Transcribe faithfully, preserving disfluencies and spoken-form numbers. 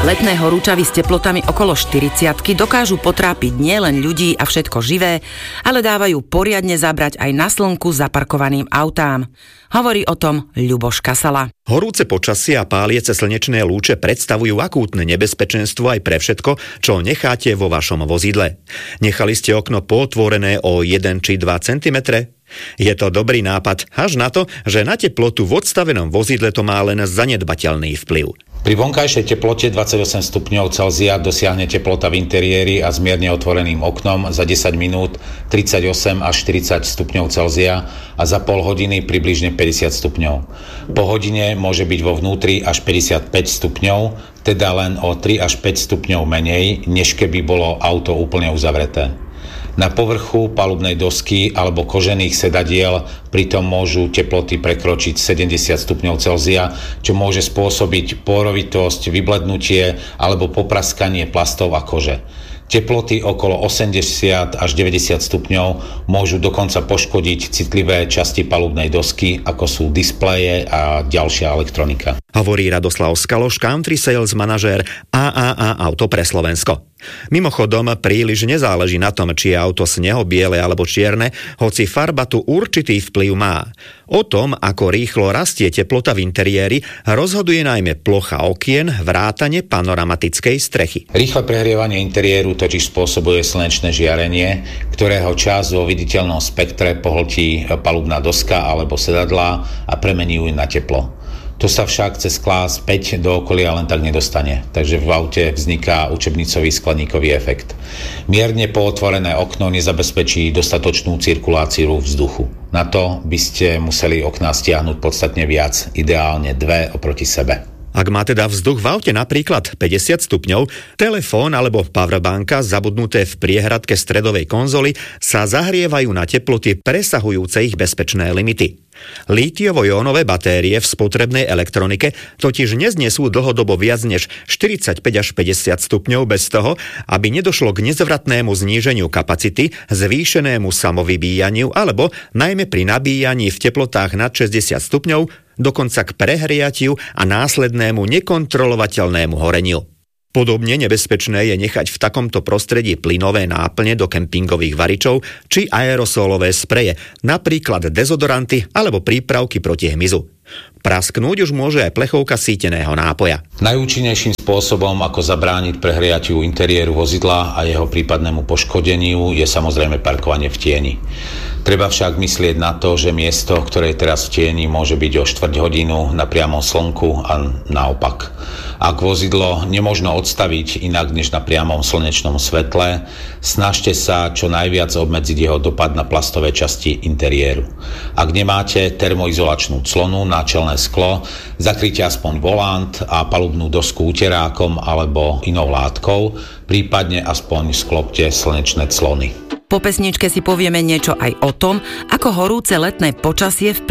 Letné horúčavy s teplotami okolo štyridsiatky dokážu potrápiť nielen ľudí a všetko živé, ale dávajú poriadne zabrať aj na slnku zaparkovaným autám. Hovorí o tom Ľuboš Kasala. Horúce počasie a páliece slnečné lúče predstavujú akútne nebezpečenstvo aj pre všetko, čo necháte vo vašom vozidle. Nechali ste okno potvorené o jeden či dva centimetre? Je to dobrý nápad, až na to, že na teplotu v odstavenom vozidle to má len zanedbateľný vplyv. Pri vonkajšej teplote dvadsaťosem stupňov Celzia dosiahne teplota v interiéri a s mierne otvoreným oknom za desať minút tridsaťosem až štyridsať stupňov Celzia a za pol hodiny približne päťdesiat stupňov. Po hodine môže byť vo vnútri až päťdesiatpäť stupňov, teda len o tri až päť stupňov menej, než keby bolo auto úplne uzavreté. Na povrchu palubnej dosky alebo kožených sedadiel pritom môžu teploty prekročiť sedemdesiat stupňov Celzia, čo môže spôsobiť pôrovitosť, vyblednutie alebo popraskanie plastov a kože. Teploty okolo osemdesiat až deväťdesiat stupňov môžu dokonca poškodiť citlivé časti palubnej dosky, ako sú displeje a ďalšia elektronika. Hovorí Radoslav Skaloš, country sales manažér á á á Auto pre Slovensko. Mimochodom, príliš nezáleží na tom, či je auto snehobiele alebo čierne, hoci farba tu určitý vplyv má. O tom, ako rýchlo rastie teplota v interiéri, rozhoduje najmä plocha okien, vrátane panoramatickej strechy. Rýchle prehrievanie interiéru totiž spôsobuje slnečné žiarenie, ktorého časť vo viditeľnom spektre pohltí palubná doska alebo sedadlá a premení ju na teplo. To sa však cez sklá späť do okolia len tak nedostane, takže v aute vzniká učebnicový skleníkový efekt. Mierne pootvorené okno nezabezpečí dostatočnú cirkuláciu vzduchu. Na to by ste museli okná stiahnuť podstatne viac, ideálne dve oproti sebe. Ak má teda vzduch v aute napríklad päťdesiat stupňov, telefón alebo powerbanka zabudnuté v priehradke stredovej konzoly sa zahrievajú na teploty presahujúce ich bezpečné limity. Lítiovo-jónové batérie v spotrebnej elektronike totiž neznesú dlhodobo viac než štyridsaťpäť až päťdesiat stupňov bez toho, aby nedošlo k nezvratnému zníženiu kapacity, zvýšenému samovybíjaniu alebo najmä pri nabíjaní v teplotách nad šesťdesiat stupňov dokonca k prehriatiu a následnému nekontrolovateľnému horeniu. Podobne nebezpečné je nechať v takomto prostredí plynové náplne do kempingových varičov či aerosolové spreje, napríklad dezodoranty alebo prípravky proti hmyzu. Prasknúť už môže aj plechovka síteného nápoja. Najúčinnejším spôsobom, ako zabrániť prehriatiu interiéru vozidla a jeho prípadnému poškodeniu, je samozrejme parkovanie v tieni. Treba však myslieť na to, že miesto, ktoré je teraz v tieni, môže byť o štvrť hodinu na priamom slnku a naopak. Ak vozidlo nemožno odstaviť inak než na priamom slnečnom svetle, snažte sa čo najviac obmedziť jeho dopad na plastové časti interiéru. Ak nemáte termoizolačnú clonu na čelné sklo, zakryte aspoň volant a palubnú dosku uterákom alebo inou látkou, prípadne aspoň sklopte slnečné clony. Po pesničke si povieme niečo aj o tom, ako horúce letné počasie vplyvňuje